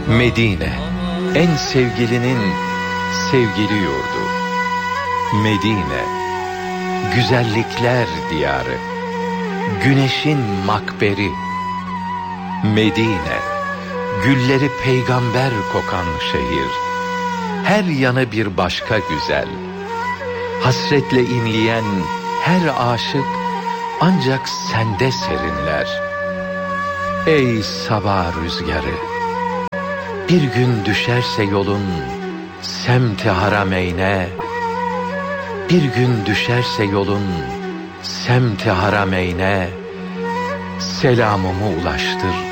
Medine, en sevgilinin sevgili yurdu. Medine, güzellikler diyarı, güneşin makberi. Medine, gülleri peygamber kokan şehir. Her yanı bir başka güzel. Hasretle inleyen her aşık ancak sende serinler. Ey sabah rüzgarı, bir gün düşerse yolun semt-i harameyne, bir gün düşerse yolun semt-i harameyne, selamımı ulaştır